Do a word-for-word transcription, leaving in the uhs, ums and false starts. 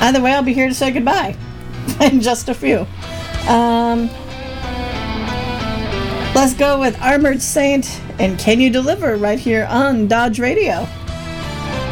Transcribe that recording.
Either way, I'll be here to say goodbye in just a few. Um, let's go with Armored Saint and Can You Deliver right here on Dodge Radio.